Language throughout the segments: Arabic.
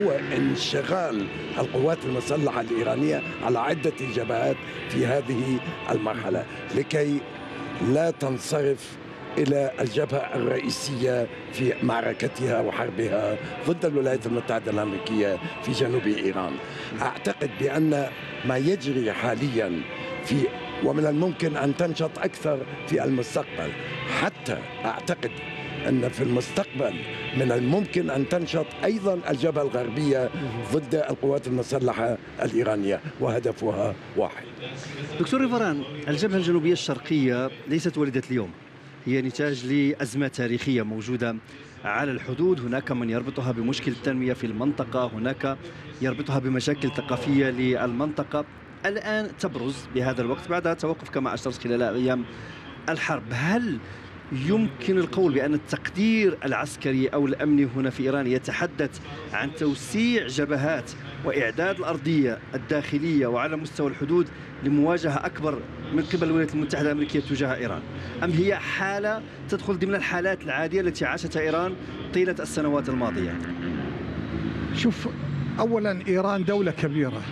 هو انشغال القوات المسلحة الإيرانية على عدة جبهات في هذه المرحلة لكي لا تنصرف إلى الجبهة الرئيسية في معركتها وحربها ضد الولايات المتحدة الأمريكية في جنوب إيران. أعتقد بأن ما يجري حاليا ومن الممكن أن تنشط أكثر في المستقبل. حتى أعتقد أن في المستقبل من الممكن أن تنشط أيضا الجبهة الغربية ضد القوات المسلحة الإيرانية وهدفها واحد. دكتور ريفران، الجبهة الجنوبية الشرقية ليست وليدة اليوم، هي نتاج لأزمة تاريخية موجودة على الحدود. هناك من يربطها بمشكل التنمية في المنطقة، هناك يربطها بمشاكل ثقافية للمنطقة. الآن تبرز بهذا الوقت بعد توقف كما أشرت خلال أيام الحرب. هل يمكن القول بأن التقدير العسكري أو الأمني هنا في إيران يتحدث عن توسيع جبهات وإعداد الأرضية الداخلية وعلى مستوى الحدود لمواجهة أكبر من قبل الولايات المتحدة الأمريكية تجاه إيران، أم هي حالة تدخل ضمن الحالات العادية التي عاشتها إيران طيلة السنوات الماضية؟ شوف، أولا إيران دولة كبيرة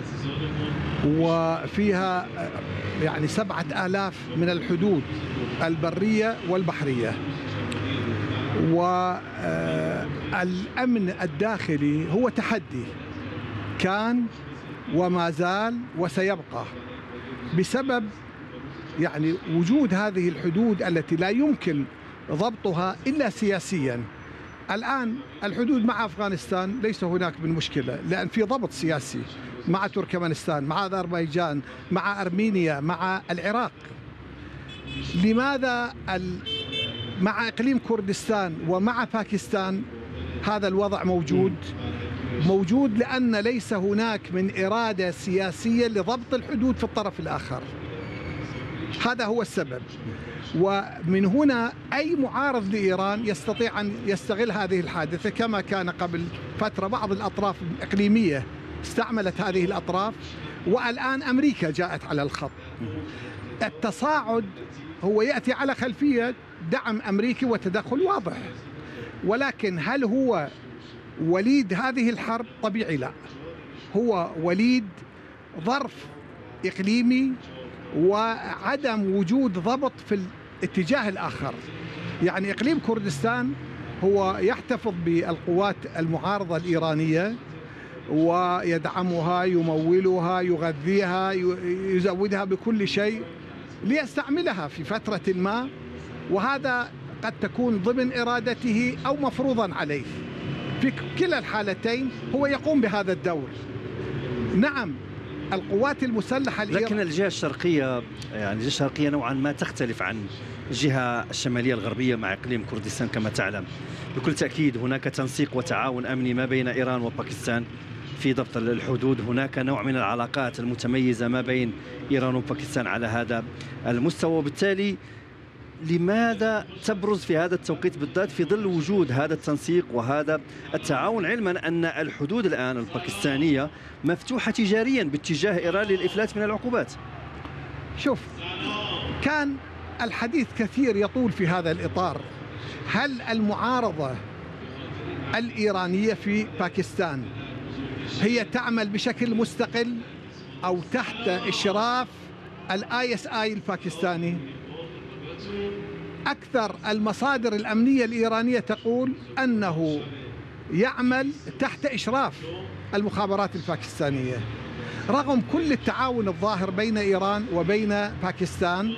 وفيها يعني 7000 من الحدود البرية والبحرية، والأمن الداخلي هو تحدي كان وما زال وسيبقى بسبب يعني وجود هذه الحدود التي لا يمكن ضبطها إلا سياسيا. الآن الحدود مع أفغانستان ليس هناك من مشكلة لأن في ضبط سياسي، مع تركمانستان، مع أذربيجان، مع أرمينيا، مع العراق. لماذا مع إقليم كردستان ومع باكستان هذا الوضع موجود لأن ليس هناك من إرادة سياسية لضبط الحدود في الطرف الآخر. هذا هو السبب. ومن هنا أي معارض لإيران يستطيع أن يستغل هذه الحادثة، كما كان قبل فترة بعض الأطراف الإقليمية استعملت هذه الأطراف، والآن أمريكا جاءت على الخط. التصاعد هو يأتي على خلفية دعم أمريكي وتدخل واضح، ولكن هل هو وليد هذه الحرب؟ طبيعي لا، هو وليد ظرف إقليمي وعدم وجود ضبط في الاتجاه الآخر. يعني إقليم كردستان هو يحتفظ بالقوات المعارضة الإيرانية ويدعمها، يمولها، يغذيها، يزودها بكل شيء ليستعملها في فترة ما، وهذا قد تكون ضمن إرادته أو مفروضا عليه. في كلا الحالتين هو يقوم بهذا الدور. نعم، القوات المسلحة لكن الجهة الشرقية يعني الجهة الشرقية نوعا ما تختلف عن الجهة الشمالية الغربية مع إقليم كردستان كما تعلم. بكل تأكيد هناك تنسيق وتعاون أمني ما بين إيران وباكستان في ضبط الحدود. هناك نوع من العلاقات المتميزة ما بين إيران وباكستان على هذا المستوى، وبالتالي لماذا تبرز في هذا التوقيت بالذات في ظل وجود هذا التنسيق وهذا التعاون، علما أن الحدود الآن الباكستانية مفتوحة تجاريا باتجاه إيران للإفلات من العقوبات؟ شوف، كان الحديث كثير يطول في هذا الإطار. هل المعارضة الإيرانية في باكستان هي تعمل بشكل مستقل أو تحت إشراف ISI الباكستاني؟ أكثر المصادر الأمنية الإيرانية تقول أنه يعمل تحت إشراف المخابرات الباكستانية، رغم كل التعاون الظاهر بين إيران وبين باكستان.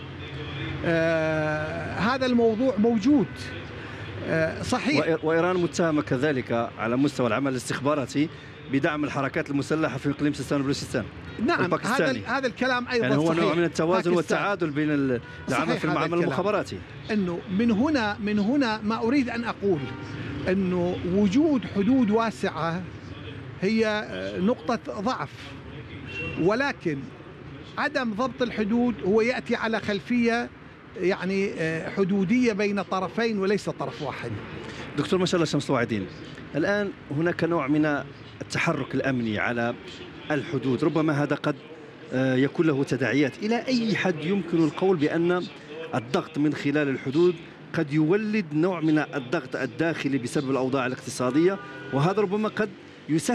هذا الموضوع موجود صحيح. وإيران متهمة كذلك على مستوى العمل الاستخباراتي بدعم الحركات المسلحة في إقليم سيستان وبلوچستان. نعم، هذا الكلام أيضا يعني هو صحيح. نوع من التوازن والتعادل بين العمل في المعمل المخابراتي. إنه من هنا ما أريد أن أقول إنه وجود حدود واسعة هي نقطة ضعف، ولكن عدم ضبط الحدود هو يأتي على خلفية يعني حدودية بين طرفين وليس طرف واحد. دكتور ما شاء الله شمس وعدين، الآن هناك نوع من التحرك الأمني على الحدود، ربما هذا قد يكون له تداعيات. إلى أي حد يمكن القول بأن الضغط من خلال الحدود قد يولد نوع من الضغط الداخلي بسبب الأوضاع الاقتصادية، وهذا ربما قد يسهل